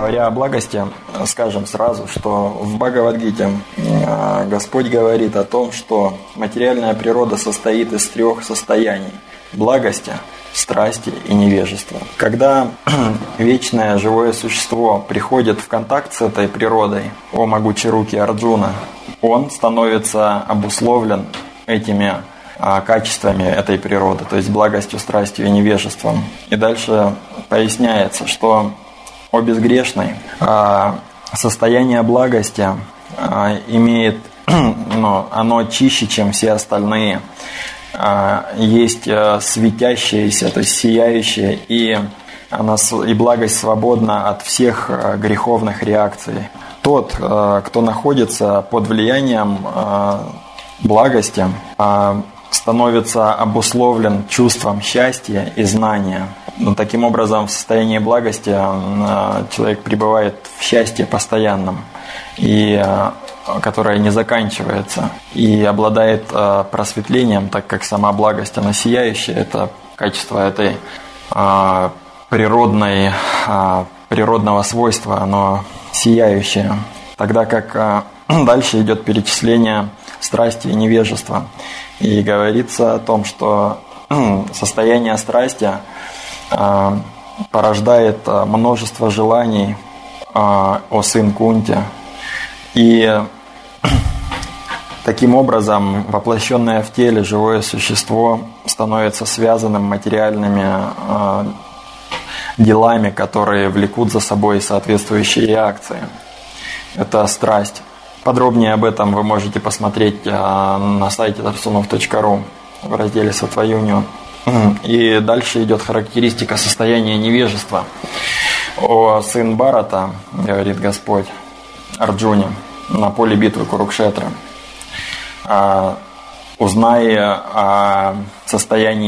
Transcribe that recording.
Говоря о благости, скажем сразу, что в Бхагавад-гите Господь говорит о том, что материальная природа состоит из 3 состояний – благости, страсти и невежества. Когда вечное живое существо приходит в контакт с этой природой, о могучерукий Арджуна, он становится обусловлен этими качествами этой природы, то есть благостью, страстью и невежеством. И дальше поясняется, что о безгрешный состояние благости имеет, оно чище, чем все остальные. Есть светящееся, то есть сияющее, и благость свободна от всех греховных реакций. Тот, кто находится под влиянием благости, становится обусловлен чувством счастья и знания. Таким образом, в состоянии благости человек пребывает в счастье постоянном, которое не заканчивается, и обладает просветлением, так как сама благость, она сияющая, это качество этой природного свойства, оно сияющее. Тогда как дальше идет перечисление страсти и невежества. И говорится о том, что состояние страсти порождает множество желаний, о сын Кунти. И таким образом воплощенное в теле живое существо становится связанным материальными делами, которые влекут за собой соответствующие реакции. Это страсть. Подробнее об этом вы можете посмотреть на сайте tarsunov.ru в разделе «Сатва-юнион». И дальше идет характеристика состояния невежества. О сын Бхарата, говорит Господь Арджуне на поле битвы Курукшетры, узнай о состоянии